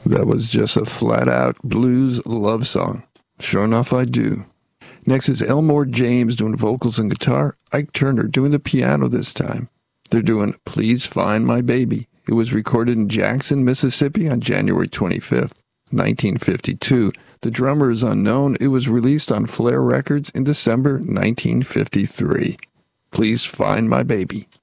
That was just a flat-out blues love song. Sure enough, I do. Next is Elmore James doing vocals and guitar, Ike Turner doing the piano this time. They're doing Please Find My Baby. It was recorded in Jackson, Mississippi on January 25th, 1952. The drummer is unknown. It was released on Flair Records in December 1953. Please Find My Baby.